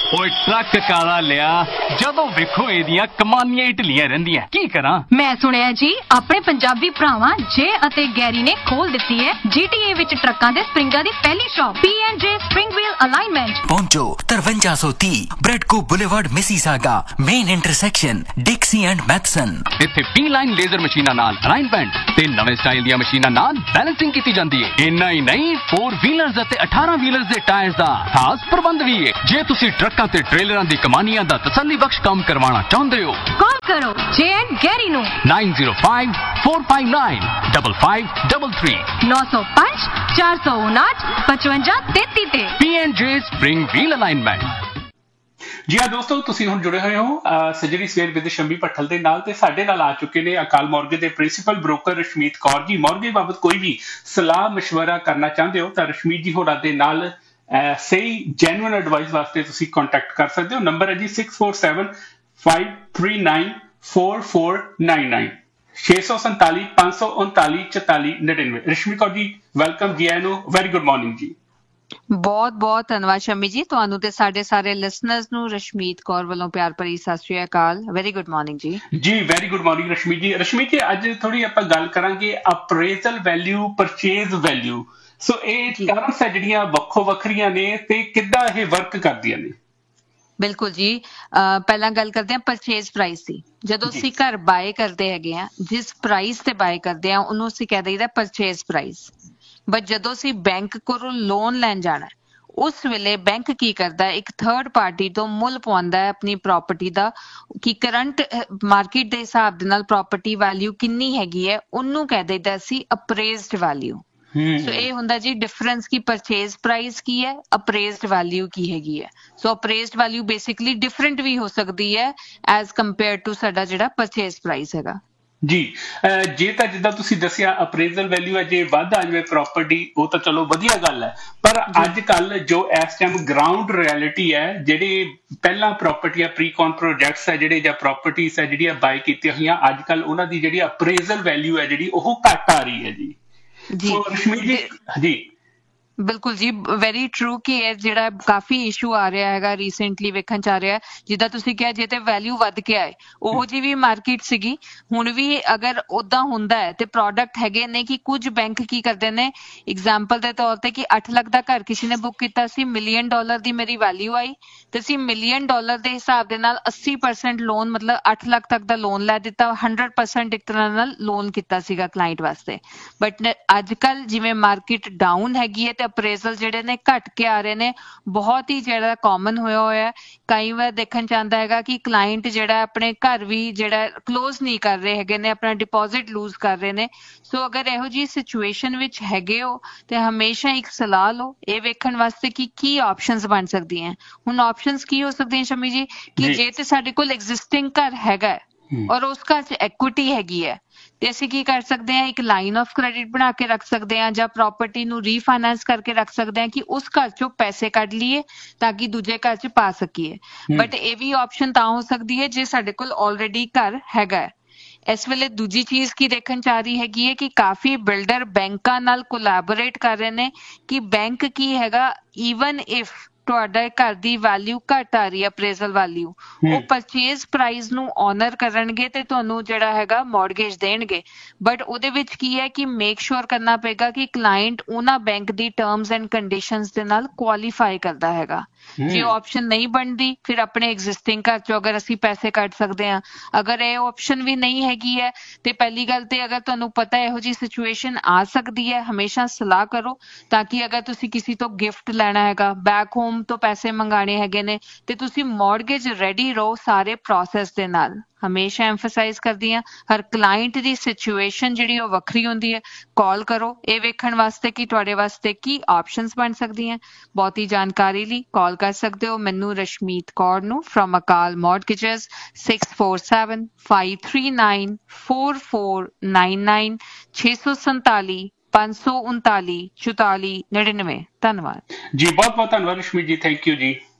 ਓਏ ਟਰੱਕ ਕਾਲਾ ਲਿਆ ਜਦੋਂ ਵੇਖੋ ਇਹਦੀਆਂ ਕਮਾਨੀਆਂ ਢਿੱਲੀਆਂ ਰਹਿੰਦੀਆਂ ਕੀ ਕਰਾਂ। ਮੈਂ ਸੁਣਿਆ ਜੀ ਆਪਣੇ ਪੰਜਾਬੀ ਭਰਾਵਾਂ ਜੇ ਅਤੇ ਗੈਰੀ ਨੇ ਖੋਲ ਦਿੱਤੀ ਹੈ GTA ਵਿੱਚ ਟਰੱਕਾਂ ਦੇ ਸਪਰਿੰਗਾਂ ਦੀ ਪਹਿਲੀ shop P&J Spring Wheel Alignment। पहुंचो 5330 ब्रेडको boulevard Mississauga main intersection डिक्सी and Mathison. ਇੱਥੇ B-ਲਾਈਨ ਲੇਜ਼ਰ ਮਸ਼ੀਨਾਂ ਨਾਲ ਅਲਾਈਨਮੈਂਟ ਤੇ ਨਵੇਂ ਸਟਾਈਲ ਦੀਆਂ ਮਸ਼ੀਨਾਂ ਨਾਲ ਬੈਲੈਂਸਿੰਗ ਕੀਤੀ ਜਾਂਦੀ ਹੈ। ਇੰਨਾ ਹੀ ਨਹੀਂ 4 ਵੀਲਰਸ ਅਤੇ 18 ਵੀਲਰਸ ਦੇ ਟਾਇਰਸ ਦਾ ਖਾਸ ਪ੍ਰਬੰਧ ਵੀ ਹੈ। ਜੇ ਤੁਸੀਂ ਟਰੱਕਾਂ ਤੇ ਟ੍ਰੇਲਰਾਂ ਦੀ ਕਮਾਨੀਆਂ ਦਾ ਤਸੱਲੀ ਬਖਸ਼ ਕੰਮ ਕਰਵਾਉਣਾ ਚਾਹੁੰਦੇ ਹੋ ਕਾਲ ਕਰੋ ਜੇ ਐਂਡ ਗੈਰੀ ਨੂੰ 9054595533 905 459 5533 ਤੇ P&J Spring Wheel Alignment। ਜੀ ਹਾਂ ਦੋਸਤੋ, ਤੁਸੀਂ ਹੁਣ ਜੁੜੇ ਹੋਏ ਹੋ ਸੱਜਰੀ ਸਵੇਰ ਵਿਦ ਸ਼ੰਮੀ ਭੱਠਲ ਦੇ ਨਾਲ ਤੇ ਸਾਡੇ ਨਾਲ ਆ ਚੁੱਕੇ ਨੇ ਅਕਾਲ ਮੌਰਗੇਜ ਦੇ principal broker Rashmeet Kaur ji. Mortgage ਬਾਬਤ ਕੋਈ ਵੀ ਸਲਾਹ ਮਸ਼ਵਰਾ ਕਰਨਾ ਚਾਹੁੰਦੇ ਹੋ ਤਾਂ ਰਸ਼ਮੀਤ ਜੀ ਹੋਰਾਂ ਦੇ ਨਾਲ ਸਹੀ ਜੈਨੂਇਨ ਐਡਵਾਈਸ ਵਾਸਤੇ ਤੁਸੀਂ ਕੰਟੈਕਟ ਕਰ ਸਕਦੇ ਹੋ। ਨੰਬਰ ਹੈ ਜੀ 6475394499 647 539 4499। ਰਸ਼ਮੀਤ ਕੌਰ ਜੀ ਵੈਲਕਮ ਜੀ ਆਇਆਂ ਨੂੰ। ਵੈਰੀ ਗੁੱਡ ਮਾਰਨਿੰਗ ਜੀ। ਬਹੁਤ ਬਹੁਤ ਧੰਨਵਾਦ ਸ਼ਮੀ ਜੀ, ਤੁਹਾਨੂੰ ਤੇ ਸਾਡੇ ਸਾਰੇ ਲਿਸਨਰਸ ਨੂੰ ਰਸ਼ਮੀਤ ਕੌਰ ਵੱਲੋਂ ਪਿਆਰ ਭਰੀ ਸਤਿ ਸ਼੍ਰੀ ਅਕਾਲ। ਵੈਰੀ ਗੁੱਡ ਮਾਰਨਿੰਗ ਜੀ। ਜੀ ਵੈਰੀ ਗੁੱਡ ਮਾਰਨਿੰਗ ਰਸ਼ਮੀਤ ਜੀ। ਰਸ਼ਮੀਤ ਜੀ ਅੱਜ ਥੋੜੀ ਆਪਾਂ ਗੱਲ ਕਰਾਂਗੇ ਅਪਰੇਜ਼ਲ ਵੈਲਿਊ ਪਰਚੇਜ਼ ਵੈਲਿਊ। ਸੋ ਇਹ ਟਰਮਸ ਹੈ ਜਿਹੜੀਆਂ ਵੱਖੋ ਵੱਖਰੀਆਂ ਨੇ ਤੇ ਕਿੱਦਾਂ ਇਹ ਵਰਕ ਕਰਦੀਆਂ ਨੇ। ਬਿਲਕੁਲ ਜੀ, ਪਹਿਲਾਂ ਗੱਲ ਕਰਦੇ ਹਾਂ ਪਰਚੇਜ਼ ਪ੍ਰਾਈਸ ਦੀ। ਜਦੋਂ ਅਸੀਂ ਘਰ ਬਾਏ ਕਰਦੇ ਹੈਗੇ ਆ, ਜਿਸ ਪ੍ਰਾਈਸ ਤੇ ਬਾਏ ਕਰਦੇ ਆ ਉਹਨੂੰ ਅਸੀਂ ਕਹਿ ਦਈਦਾ ਪਰਚੇਜ਼ ਪ੍ਰਾਈਸ। ਬਟ ਜਦੋਂ ਅਸੀਂ ਬੈਂਕ ਕੋਲੋਂ ਲੋਨ ਲੈਣ ਜਾਣਾ ਉਸ ਵੇਲੇ ਬੈਂਕ ਕੀ ਕਰਦਾ, ਇੱਕ ਥਰਡ ਪਾਰਟੀ ਤੋਂ ਮੁੱਲ ਪਵਾਉਂਦਾ ਹੈ ਆਪਣੀ ਪ੍ਰਾਪਰਟੀ ਦਾ ਕਿ ਕਰੰਟ ਮਾਰਕੀਟ ਦੇ ਹਿਸਾਬ ਦੇ ਨਾਲ ਪ੍ਰਾਪਰਟੀ ਵੈਲਿਊ ਕਿੰਨੀ ਹੈਗੀ ਹੈ, ਉਹਨੂੰ ਕਹਿ ਦਈਦਾ ਅਸੀਂ ਅਪਰੇਜ਼ਡ ਵੈਲਿਊ। ਸੋ ਇਹ ਹੁੰਦਾ ਜੀ ਡਿਫਰੈਂਸ ਕਿ ਪਰਚੇਜ਼ ਪ੍ਰਾਈਸ ਕੀ ਹੈ, ਅਪਰੇਜ਼ਡ ਵੈਲਿਊ ਕੀ ਹੈਗੀ ਹੈ। ਸੋ ਅਪਰੇਜ਼ਡ ਵੈਲਿਊ ਬੇਸਿਕਲੀ ਡਿਫਰੈਂਟ ਵੀ ਹੋ ਸਕਦੀ ਹੈ ਐਜ਼ ਕੰਪੇਅਰ ਟੂ ਸਾਡਾ ਜਿਹੜਾ ਪਰਚੇਜ਼ ਪ੍ਰਾਈਸ ਹੈਗਾ ਜੀ। ਜੇ ਤਾਂ ਜਿੱਦਾਂ ਤੁਸੀਂ ਦੱਸਿਆ ਅਪਰੇਜ਼ਲ ਵੈਲਿਊ ਹੈ, ਜੇ ਵੱਧ ਆ ਜਾਵੇ ਪ੍ਰਾਪਰਟੀ ਉਹ ਤਾਂ ਚਲੋ ਵਧੀਆ ਗੱਲ ਹੈ, ਪਰ ਅੱਜ ਕੱਲ ਜੋ ਇਸ ਟਾਈਮ ਗਰਾਊਂਡ ਰਿਐਲਿਟੀ ਹੈ, ਜਿਹੜੇ ਪਹਿਲਾਂ ਪ੍ਰਾਪਰਟੀ ਆ ਪ੍ਰੀਕੌਨ ਪ੍ਰੋਜੈਕਟਸ ਹੈ ਜਿਹੜੇ ਜਾਂ ਪ੍ਰਾਪਰਟੀਜ਼ ਹੈ ਜਿਹੜੀਆਂ ਬਾਏ ਕੀਤੀਆਂ ਹੋਈਆਂ, ਅੱਜ ਕੱਲ ਉਹਨਾਂ ਦੀ ਜਿਹੜੀ ਅਪਰੇਜ਼ਲ ਵੈਲਿਊ ਹੈ ਜਿਹੜੀ ਉਹ ਘੱਟ ਆ ਰਹੀ ਹੈ ਜੀ। ਰਸ਼ਮੀਤ ਜੀ ਜੀ ਬਿਲਕੁਲ ਜੀ, ਵੈਰੀ ਟਰੂ ਕਿ ਇਹ ਜਿਹੜਾ ਕਾਫੀ ਇਸ਼ੂ ਆ ਰਿਹਾ ਹੈਗਾ ਰੀਸੈਂਟਲੀ ਵੇਖਣ ਚ ਆ ਰਿਹਾ। ਜਿੱਦਾਂ ਤੁਸੀਂ ਕਿਹਾ ਜੇ ਤੇ ਵੈਲਿਊ ਵੱਧ ਕੇ ਆਏ, ਉਹੋ ਜਿਹੀ ਵੀ ਮਾਰਕੀਟ ਸੀਗੀ। ਹੁਣ ਵੀ ਅਗਰ ਓਦਾਂ ਹੁੰਦਾ ਹੈ ਤੇ ਪ੍ਰੋਡਕਟ ਹੈਗੇ ਨੇ ਕਿ ਕੁਝ ਬੈਂਕ ਕੀ ਕਰਦੇ ਨੇ, ਐਗਜ਼ਾਮਪਲ ਦੇ ਤੌਰ ਤੇ ਕਿ 8 ਲੱਖ ਦਾ ਘਰ ਕਿਸੇ ਨੇ ਬੁੱਕ ਕੀਤਾ ਸੀ, $1 ਮਿਲੀਅਨ ਦੀ ਮੇਰੀ ਵੈਲਿਊ ਆਈ ਤੇ ਅਸੀਂ $1 ਮਿਲੀਅਨ ਦੇ ਹਿਸਾਬ ਦੇ ਨਾਲ 80% ਲੋਨ ਮਤਲਬ 8 ਲੱਖ ਤੱਕ ਦਾ ਲੋਨ ਲੈ ਦਿੱਤਾ, 100% ਇੱਕ ਤਰ੍ਹਾਂ ਨਾਲ ਲੋਨ ਕੀਤਾ ਸੀਗਾ ਕਲਾਇੰਟ ਵਾਸਤੇ। ਬਟ ਅੱਜ ਕੱਲ ਜਿਵੇਂ ਮਾਰਕੀਟ ਡਾਊਨ ਹੈਗੀ ਹੈ ਤੇ ਅਪਰੇਜ਼ਲ ਜਿਹੜੇ ਨੇ ਘਟ ਕੇ ਆ ਰਹੇ ਨੇ, ਬਹੁਤ ਹੀ ਜਿਹੜਾ ਕਾਮਨ ਹੋਇਆ। ਕਈ ਵਾਰ ਦੇਖਣ ਚ ਆਉਂਦਾ ਹੈਗਾ ਕਿ ਕਲਾਇੰਟ ਜਿਹੜਾ ਆਪਣੇ ਘਰ ਵੀ ਜਿਹੜਾ ਕਲੋਜ਼ ਨਹੀਂ ਕਰ ਰਹੇ ਹੈਗੇ ਨੇ, ਆਪਣਾ ਡਿਪੋਜ਼ਿਟ ਲੂਜ਼ ਕਰ ਰਹੇ ਨੇ। ਸੋ ਅਗਰ ਇਹੋ ਜਿਹੀ ਸਿਚੁਏਸ਼ਨ ਵਿੱਚ ਹੈਗੇ ਹੋ ਤੇ ਹਮੇਸ਼ਾ ਇੱਕ ਸਲਾਹ ਲਓ ਇਹ ਵੇਖਣ ਵਾਸਤੇ ਕਿ ਕੀ ਆਪਸ਼ਨਸ ਬਣ ਸਕਦੀਆਂ। ਹੁਣ ਆਪਸ਼ਨਸ ਕੀ ਹੋ ਸਕਦੀਆਂ ਸ਼ਮੀ ਜੀ, ਕਿ ਜੇ ਤੇ ਸਾਡੇ ਕੋਲ ਐਗਜ਼ਿਸਟਿੰਗ ਘਰ ਹੈਗਾ ਔਰ ਉਸ ਘਰ 'ਚ ਐਕੁਇਟੀ ਹੈਗੀ ਹੈ ਤੇ ਅਸੀਂ ਕੀ ਕਰ ਸਕਦੇ ਹਾਂ, ਇੱਕ ਲਾਈਨ ਆਫ ਕ੍ਰੈਡਿਟ ਬਣਾ ਕੇ ਰੱਖ ਸਕਦੇ ਹਾਂ ਜਾਂ ਪ੍ਰਾਪਰਟੀ ਨੂੰ ਰੀਫਾਈਨੈਂਸ ਕਰਕੇ ਰੱਖ ਸਕਦੇ ਹਾਂ ਕਿ ਉਸ ਘਰ ਚੋਂ ਪੈਸੇ ਕੱਢ ਲਈਏ ਤਾਂ ਕਿ ਦੂਜੇ ਘਰ 'ਚ ਪਾ ਸਕੀਏ। ਬਟ ਇਹ ਵੀ ਆਪਸ਼ਨ ਤਾਂ ਹੋ ਸਕਦੀ ਹੈ ਜੇ ਸਾਡੇ ਕੋਲ ਆਲਰੇਡੀ ਘਰ ਹੈਗਾ। ਇਸ ਵੇਲੇ ਦੂਜੀ ਚੀਜ਼ ਕੀ ਦੇਖਣ ਚ ਆ ਰਹੀ ਹੈਗੀ ਹੈ ਕਿ ਕਾਫੀ ਬਿਲਡਰ ਬੈਂਕਾਂ ਨਾਲ ਕੋਲੈਬੋਰੇਟ ਕਰ ਰਹੇ ਨੇ ਕਿ ਬੈਂਕ ਕੀ ਹੈਗਾ, ਈਵਨ ਇਫ ਤੁਹਾਡਾ ਘਰ ਦੀ ਵੈਲਿਊ ਘੱਟ ਆ ਰਹੀ ਹੈ ਅਪਰੇਜ਼ਲ ਵੈਲਿਊ, ਉਹ ਪਰਚੇਜ਼ ਪ੍ਰਾਈਸ ਨੂੰ ਆਨਰ ਕਰਨਗੇ ਤੇ ਤੁਹਾਨੂੰ ਜਿਹੜਾ ਹੈਗਾ ਮੌਰਗੇਜ ਦੇਣਗੇ। ਬਟ ਉਹਦੇ ਵਿੱਚ ਕੀ ਹੈ ਕਿ ਮੇਕ ਸ਼ੋਰ ਕਰਨਾ ਪਏਗਾ ਕਿ ਕਲਾਇੰਟ ਉਹਨਾਂ bank the terms and conditions ਦੇ ਨਾਲ ਕੁਆਲੀਫਾਈ ਕਰਦਾ ਹੈਗਾ। ਜੇ ਆਪਸ਼ਨ ਨਹੀਂ ਬਣਦੀ ਫਿਰ ਆਪਣੇ ਐਗਜ਼ਿਸਟਿੰਗ ਘਰ ਚੋਂ ਅਗਰ ਅਸੀਂ ਪੈਸੇ ਕੱਢ ਸਕਦੇ ਹਾਂ। ਅਗਰ ਇਹ ਆਪਸ਼ਨ ਵੀ ਨਹੀਂ ਹੈਗੀ ਹੈ ਤੇ ਪਹਿਲੀ ਗੱਲ ਤੇ ਅਗਰ ਤੁਹਾਨੂੰ ਪਤਾ ਇਹੋ ਜਿਹੀ ਸਿਚੁਏਸ਼ਨ ਆ ਸਕਦੀ ਹੈ, ਹਮੇਸ਼ਾ ਸਲਾਹ ਕਰੋ ਤਾਂ ਕਿ ਅਗਰ ਤੁਸੀਂ ਕਿਸੇ ਤੋਂ ਗਿਫਟ ਲੈਣਾ ਹੈਗਾ, ਬੈਕ ਹੋਮ ਤੋਂ ਪੈਸੇ ਮੰਗਾਣੇ ਹੈਗੇ ਨੇ ਤੇ ਤੁਸੀਂ ਮੌਰਗੇਜ ਰੈਡੀ ਰਹੋ ਸਾਰੇ ਪ੍ਰੋਸੈਸ ਦੇ ਨਾਲ। ਹਮੇਸ਼ਾ ਐਮਫਸਾਈਜ਼ ਕਰਦੀ ਹਾਂ ਹਰ ਕਲਾਇੰਟ ਦੀ ਸਿਚੁਏਸ਼ਨ ਜਿਹੜੀ ਉਹ ਵੱਖਰੀ ਹੁੰਦੀ ਹੈ। ਕਾਲ ਕਰੋ ਇਹ ਵੇਖਣ ਵਾਸਤੇ ਕਿ ਤੁਹਾਡੇ ਵਾਸਤੇ ਕੀ ਆਪਸ਼ਨਸ ਬਣ ਸਕਦੀਆਂ। ਬਹੁਤੀ ਜਾਣਕਾਰੀ ਲਈ ਕਾਲ ਕਰ ਸਕਦੇ ਹੋ ਮੈਨੂੰ ਰਸ਼ਮੀਤ ਕੌਰ ਨੂੰ ਫਰਮ ਅਕਾਲ ਮੌਰਗੇਜਸ 6475394499 647 539 4499। ਧੰਨਵਾਦ ਜੀ, ਬਹੁਤ ਬਹੁਤ ਧੰਨਵਾਦ ਰਸ਼ਮੀਤ ਜੀ। ਥੈਂਕ ਯੂ ਜੀ।